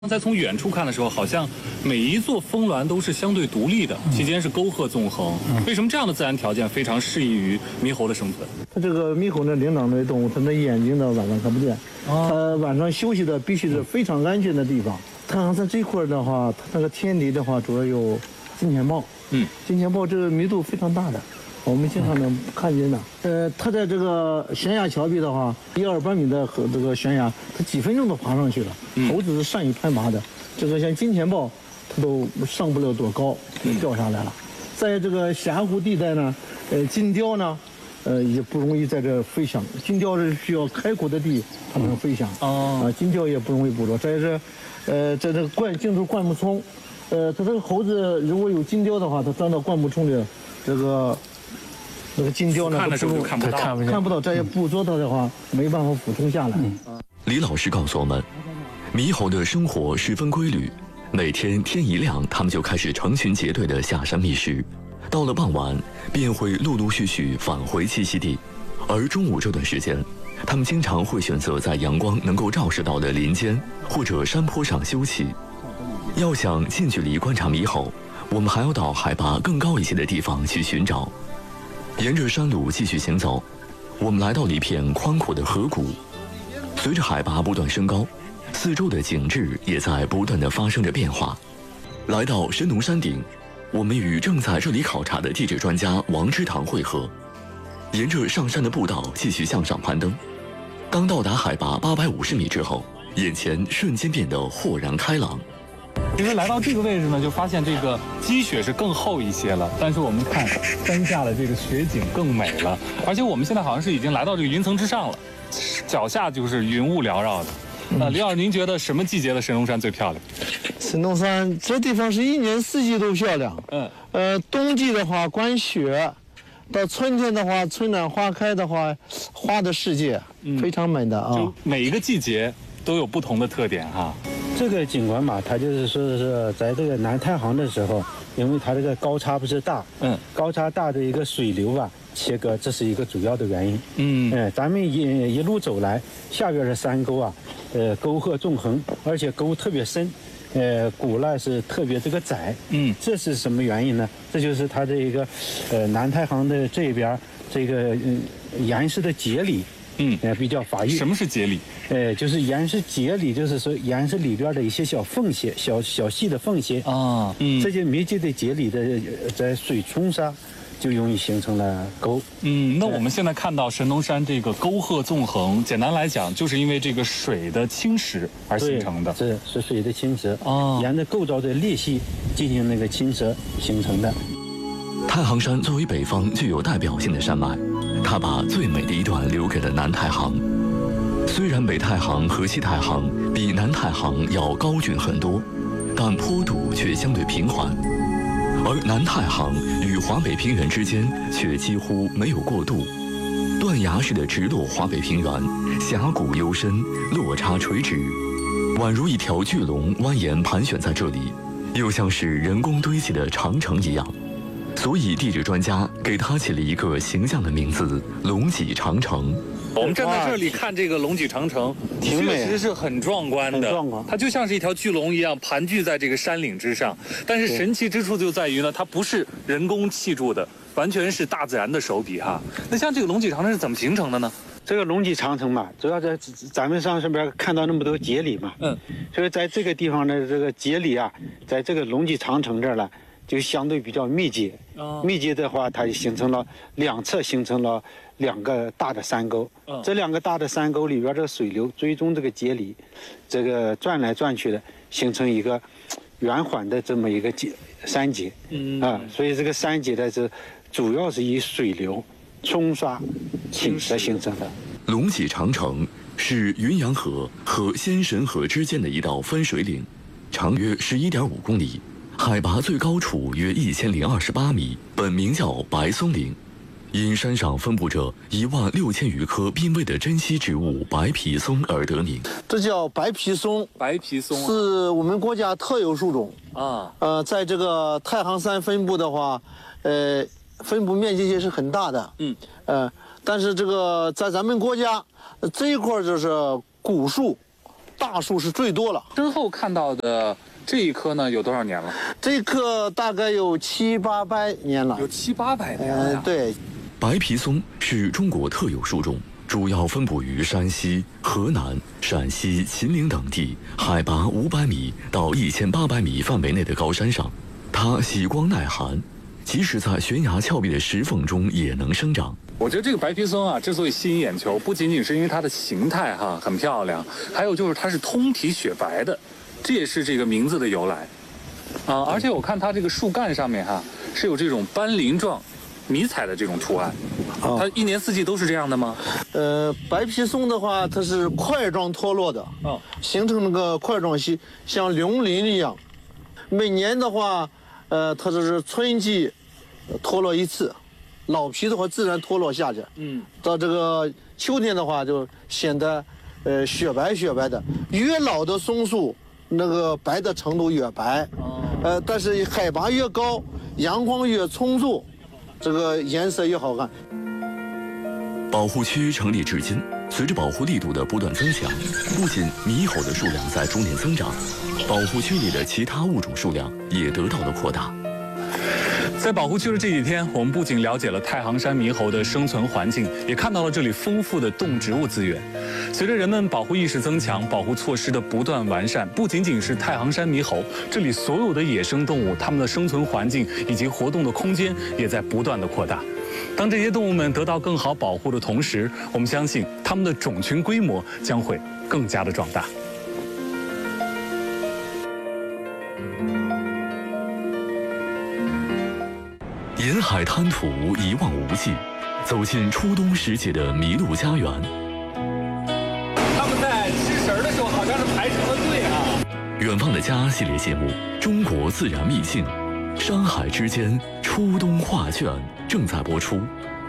在从远处看的时候，好像每一座峰峦都是相对独立的，其间是沟壑纵横。为什么这样的自然条件非常适宜于猕猴的生存？ 它这个猕猴呢，灵长类动物，它的眼睛呢晚上看不见，它晚上休息的必须是非常安全的地方。太行山这一块的话，它那个天敌的话主要有金钱豹，金钱豹这个密度非常大的。 我们经常能看见的，它在这个悬崖峭壁的话，100-200米的和这个悬崖，它几分钟都爬上去了。猴子是善于攀爬的，这个像金钱豹，它都上不了多高就掉下来了。在这个峡谷地带呢，金雕呢，也不容易在这飞翔。金雕是需要开阔的地它能飞翔。金雕也不容易捕捉。在这个进入灌木丛，它这个猴子如果有金雕的话，它钻到灌木丛里，那个金雕呢， 看的时候就看不到，再捕捉到的话，没办法俯冲下来。 李老师告诉我们，猕猴的生活十分规律，每天天一亮，它们就开始成群结队的下山觅食，到了傍晚便会陆陆续续返回栖息地，而中午这段时间，它们经常会选择在阳光能够照射到的林间或者山坡上休憩。要想近距离观察猕猴，我们还要到海拔更高一些的地方去寻找。 沿着山路继续行走，我们来到了一片宽阔的河谷。随着海拔不断升高，四周的景致也在不断的发生着变化。来到神农山顶，我们与正在这里考察的地质专家王之堂会合，沿着上山的步道继续向上攀登。当到达海拔850米之后，眼前瞬间变得豁然开朗。 其实来到这个位置呢，就发现这个积雪是更厚一些了，但是我们看山下的这个雪景更美了，而且我们现在好像是已经来到这个云层之上了，脚下就是云雾缭绕的。李老师，您觉得什么季节的神农山最漂亮？ 神农山这地方是一年四季都漂亮。冬季的话观雪，到春天的话春暖花开的话，花的世界非常美的啊。 就每一个季节都有不同的特点哈。 这个景观嘛，它就是说是在这个南太行的时候，因为它这个高差不是大，高差大的一个水流吧切割，这是一个主要的原因。咱们一路走来，下边的山沟啊，沟壑纵横，而且沟特别深，谷呢是特别这个窄。这是什么原因呢？这就是它这一个，南太行的这边这个岩石的节理。 比较发育。 什么是节理？ 就是岩石节理，就是说岩石里边的一些小缝隙、小细的缝隙啊，这些密集的节理的在水冲上，就容易形成了沟。 那我们现在看到神农山这个沟壑纵横，简单来讲，就是因为这个水的侵蚀而形成的。 是水的侵蚀啊，沿着构造的裂隙进行那个侵蚀形成的。 太行山作为北方具有代表性的山脉，它把最美的一段留给了南太行。虽然北太行和西太行比南太行要高峻很多，但坡度却相对平缓，而南太行与华北平原之间却几乎没有过渡，断崖式的直落华北平原，峡谷幽深，落差垂直，宛如一条巨龙蜿蜒盘旋在这里，又像是人工堆起的长城一样。 所以，地质专家给它起了一个形象的名字——龙脊长城。 我们站在这里看这个龙脊长城，确实是很壮观的， 很壮观。 它就像是一条巨龙一样盘踞在这个山岭之上。但是神奇之处就在于呢，它不是人工砌筑的，完全是大自然的手笔哈。那像这个龙脊长城是怎么形成的呢？ 这个龙脊长城嘛，主要在咱们上边看到那么多节理嘛，所以在这个地方的这个节理啊，在这个龙脊长城这儿呢。 就相对比较密集，密集的话，它就形成了两侧形成了2个大的山沟。这2个大的山沟里边这个水流追踪这个节理，这个转来转去的，形成一个圆环的这么一个山节。所以这个山节呢，是主要是以水流冲刷侵蚀形成的。 龙脊长城是云阳河和仙神河之间的一道分水岭，长约11.5公里。 海拔最高处约1028米，本名叫白松岭，因山上分布着16000余棵濒危的珍稀植物白皮松而得名。 这叫白皮松， 白皮松是我们国家特有树种啊。在这个太行山分布的话，分布面积也是很大的。但是这个在咱们国家这一块就是古树。 大树是最多了。 身后看到的这一棵呢，有多少年了？ 这棵大概有700、800年了。 有700、800年了呀。 对。 白皮松是中国特有树种，主要分布于山西、河南、陕西、秦岭等地海拔500米到1800米范围内的高山上。它喜光耐寒，即使在悬崖峭壁的石缝中也能生长。 我觉得这个白皮松啊，之所以吸引眼球，不仅仅是因为它的形态很漂亮，还有就是它是通体雪白的，这也是这个名字的由来。而且我看它这个树干上面是有这种斑鳞状迷彩的这种图案。它一年四季都是这样的吗？ 白皮松的话，它是块状脱落的，形成那个块状系，像龙鳞一样。每年的话，它就是春季脱落一次，老皮的话自然脱落下去。到这个秋天的话，就显得雪白的。越老的松树，那个白的程度越白。但是海拔越高，阳光越充足，这个颜色越好看。 保护区成立至今，随着保护力度的不断增强，不仅猕猴的数量在逐年增长，保护区里的其他物种数量也得到了扩大。 在保护区的这几天，我们不仅了解了太行山猕猴的生存环境，也看到了这里丰富的动植物资源。随着人们保护意识增强，保护措施的不断完善，不仅仅是太行山猕猴，这里所有的野生动物，它们的生存环境以及活动的空间也在不断的扩大。当这些动物们得到更好保护的同时，我们相信它们的种群规模将会更加的壮大。 沿海滩涂一望无际，走进初冬时节的麋鹿家园。 他们在吃食儿的时候好像是排成了队远方的家系列节目《中国自然秘境》，山海之间初冬画卷正在播出。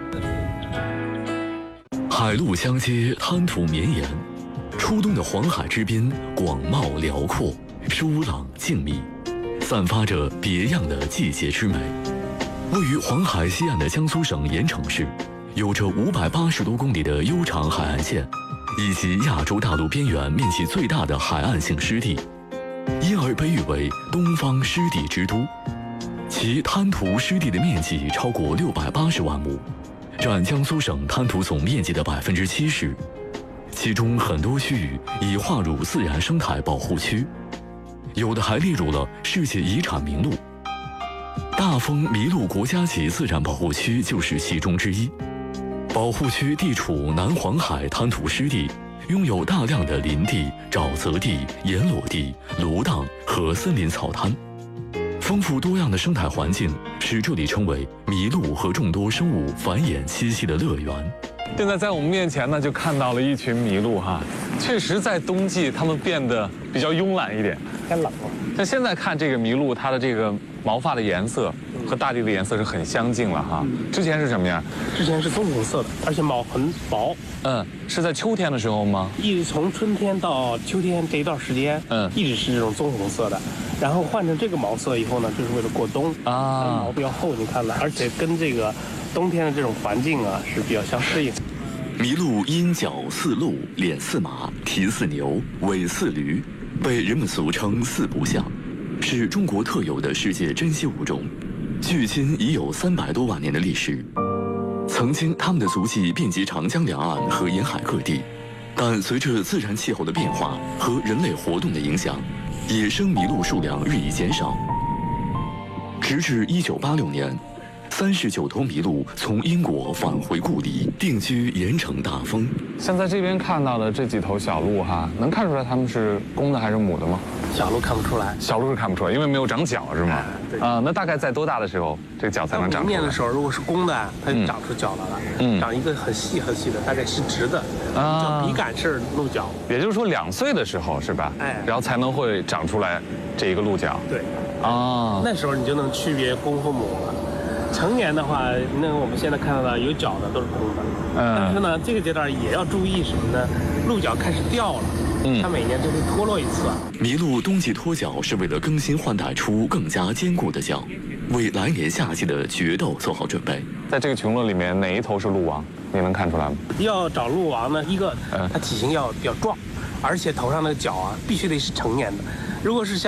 海陆相接，滩涂绵延，初冬的黄海之滨广袤辽阔，疏朗静谧，散发着别样的季节之美。位于黄海西岸的江苏省盐城市，有着580多公里的悠长海岸线，以及亚洲大陆边缘面积最大的海岸性湿地，因而被誉为东方湿地之都。其滩涂湿地的面积超过680万亩，占江苏省滩涂总面积的70%，其中很多区域已划入自然生态保护区，有的还列入了世界遗产名录。大丰麋鹿国家级自然保护区就是其中之一。保护区地处南黄海滩涂湿地，拥有大量的林地、沼泽地、盐裸地、芦荡和森林草滩，丰富多样的生态环境使这里成为麋鹿和众多生物繁衍栖息的乐园。 现在在我们面前呢，就看到了一群麋鹿确实在冬季它们变得比较慵懒一点， 太冷了。 那现在看这个麋鹿，它的这个毛发的颜色和大地的颜色是很相近了之前是什么样？ 之前是棕红色的，而且毛很薄。 是在秋天的时候吗？ 一直从春天到秋天这一段时间，一直是这种棕红色的。然后换成这个毛色以后呢，就是为了过冬毛比较厚，你看了，而且跟这个冬天的这种环境是比较相适应。 麋鹿因角似鹿，脸似马，蹄似牛，尾似驴，被人们俗称四不像，是中国特有的世界珍稀物种，距今已有300多万年的历史。曾经它们的足迹遍及长江两岸和沿海各地，但随着自然气候的变化和人类活动的影响，野生麋鹿数量日益减少。直至1986年，39头麋鹿从英国返回故里，定居盐城大丰。 像在这边看到的这几头小鹿能看出来它们是公的还是母的吗？ 小鹿看不出来， 小鹿是看不出来，因为没有长角是吗？ 对那大概在多大的时候这个角才能长出来？ 明年的时候，如果是公的，它就长出角来了，长一个很细很细的，大概是直的，叫笔杆式鹿角。 也就是说2岁的时候是吧？然后才能会长出来这一个鹿角。 对，那时候你就能区别公和母了。成年的话，那我们现在看到的有角的都是公的，但是呢，这个阶段也要注意什么呢？鹿角开始掉了，它每年都会脱落一次。 麋鹿冬季脱角是为了更新换代出更加坚固的角，为来年夏季的决斗做好准备。 在这个群落里面，哪一头是鹿王？你能看出来吗？ 要找鹿王呢，一个它体型要比较壮， 而且头上那个角啊必须得是成年的。如果是像